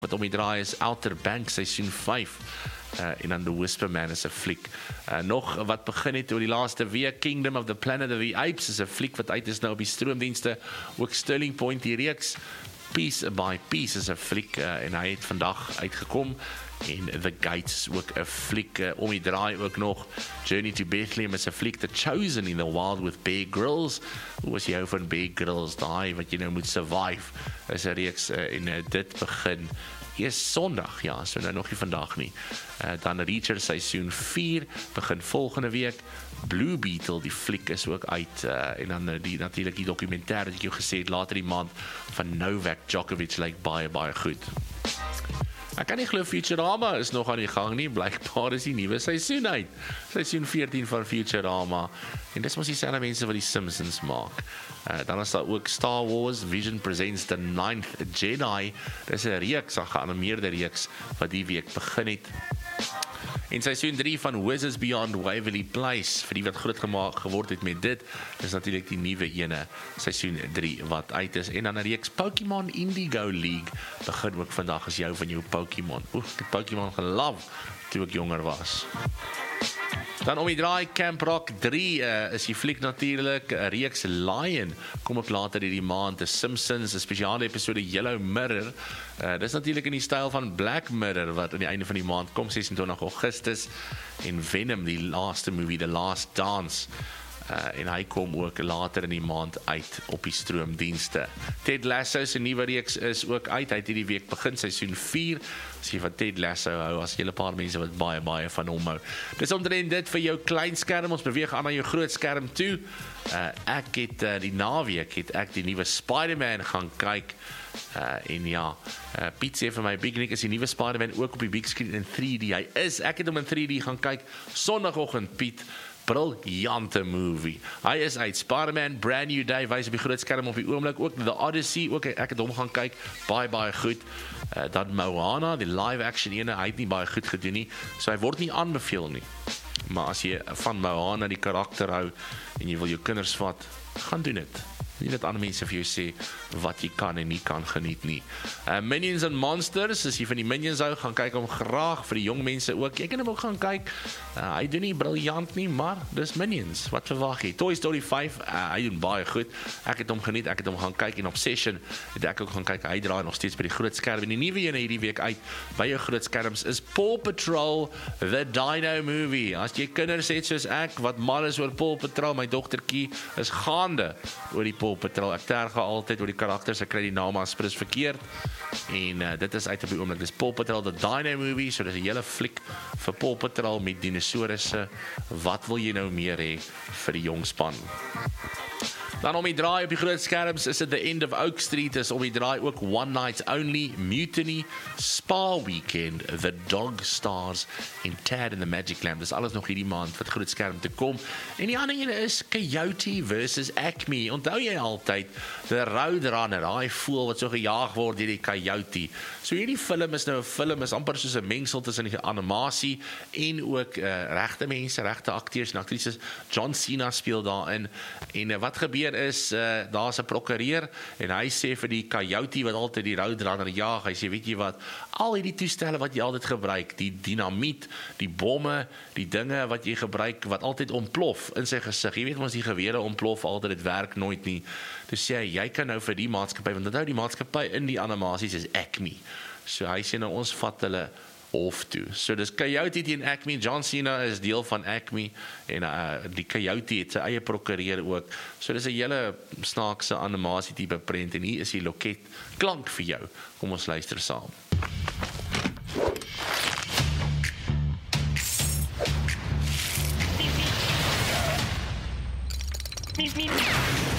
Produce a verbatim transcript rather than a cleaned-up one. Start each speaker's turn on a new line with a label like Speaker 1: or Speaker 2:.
Speaker 1: wat om die draai is Outer Banks seisoen vyf. Uh, en dan The Whisper Man is 'n fliek. Uh, nog wat begin het oor die laaste week, Kingdom of the Planet of the Apes is 'n fliek wat uit is nou op die stroomdienste. Ook Sterling Point die reeks. Piece by Piece is 'n fliek uh, en hy het vandag uitgekom. En The Gates is ook 'n fliek uh, om die draai ook nog. Journey to Bethlehem is 'n fliek. The Chosen in the Wild with Bear Grylls. Hoe is jy van Bear Grylls? Daai wat jy nou moet survive is 'n reeks uh, en uh, dit begin eers Sondag, ja, so nou nog nie vandag nie. Uh, dan Reacher seisoen vier begin volgende week. Blue Beetle, die fliek is ook uit uh, en dan uh, die natuurlik die dokumentêr wat ek jou gesê het later die maand van Novak Djokovic lyk baie baie goed. Ek kan nie glo Futurama is nog aan die gang nie, blykbaar is die nuwe seisoen uit. Seisoen veertien van Futurama. En dis mos dieselfde mense wat die Simpsons maak. Uh, dan is daar ook Star Wars Vision Presents the Ninth Jedi. Dis 'n reeks, 'n geanimeerde reeks wat die week begin het. En seisoen drie van Wizards Beyond Waverly Place, vir die wat groot gemaak geword het met dit, is natuurlik die nuwe ene, seisoen drie wat uit is. En dan 'n reeks Pokémon Indigo League begin ook vandag as jou van jou Pokémon. Oeh, ek het Pokémon gelove toe ek jonger was. Dan om die draai Camp Rock drie uh, is die fliek natuurlik, 'n reeks Lion, kom ook later hierdie maand, The Simpsons, 'n spesiale episode Yellow Mirror. Uh, dis natuurlik in die styl van Black Mirror wat aan die einde van die maand kom, ses en twintig Augustus, en Venom, die laaste movie, The Last Dance. Uh, en hy kom ook later in die maand uit op die stroomdienste. Ted Lasso se nuwe reeks is ook uit. Hy het hierdie week begin seisoen vier. As jy van Ted Lasso hou, as jy 'n paar mense wat baie baie van hom hou. Dis omtrent dit vir jou klein skerm. Ons beweeg aan na jou groot skerm toe. Uh, ek het uh, die naweek het ek die nuwe Spider-Man gaan kyk. Uh, en ja, uh, Piet sê vir my, Big Nick, is die nuwe Spider-Man ook op die big screen in three D. Hy is, ek het hom in three D gaan kyk. Sondagoggend, Piet. Briljante movie. Hy is uit. Spider-Man, Brand New Day, wys op die groot skerm op die oomblik. Ook The Odyssey, ook ek het hom gaan kyk. Baie, baie goed. Uh, dan Moana, die live action ene, hy het nie baie goed gedoen nie. So hy word nie aanbeveel nie. Maar as jy van Moana die karakter hou, en jy wil jou kinders vat, gaan doen dit. Nie dat ander mense vir jou sê wat jy kan en nie kan geniet nie. Uh, Minions and Monsters, as jy van die Minions hou, gaan kyk hom graag, vir die jong mense ook. Ek kan hom ook gaan kyk. Uh, hy doen nie briljant nie, maar dis Minions. Wat verwag jy? Toy Story five, uh, hy doen baie goed. Ek het hom geniet, ek het hom gaan kyk, en Obsession het ek ook gaan kyk. Hy draai nog steeds by die groot skerm. En die nuwe ene hierdie week uit by jou groot skerms is Paw Patrol The Dino Movie. As jy kinders het soos ek, wat mal is oor Paw Patrol, my dogtertjie is gaande oor die Paw Patrol. Ek terg altyd oor die karakters, ek kry die name as prins verkeerd. En uh, dit is uit op die oomblik. Dis Paw Patrol The Dino Movie, so dis 'n hele fliek vir Paw Patrol met dinosourusse. Wat wil jy nou meer hê vir die jong span? Dan om die draai op die groot skerms is dit The End of Oak Street, is om die draai ook One Night Only, Mutiny, Spa Weekend, The Dog Stars en Tad and the Magic Lamp. Dis alles nog hierdie maand wat groot skerm te kom. En die ander ene is Coyote versus Acme. Onthou jy altyd The Roadrunner, daai voël wat so gejaag word deur die coyote. So hierdie film is nou 'n film, is amper soos 'n mengsel tussen die animasie en ook uh, regte mense, regte akteurs en aktrises. John Cena speel daarin. En uh, wat gebeur is, uh, daar's 'n prokureur en hy sê vir die coyote wat altyd die roadrunner jaag, hy sê, weet jy wat, al hierdie toestelle wat jy altyd gebruik, die dinamiet, die bomme, die dinge wat jy gebruik, wat altyd ontplof in sy gesig, jy weet ons die gewere ontplof altyd, dit werk nooit nie, dus sê hy, jy kan nou vir die maatskappy, want onthou die maatskappy in die animasies is Acme, so hy sê nou ons vat hulle hof toe. So dis Coyote teen Acme, John Cena is deel van Acme en uh, die Coyote het sy eie prokureur ook. So dis 'n hele snaakse animasie tipe prent en hier is die loket klank vir jou. Kom ons luister saam.
Speaker 2: Meep, meep.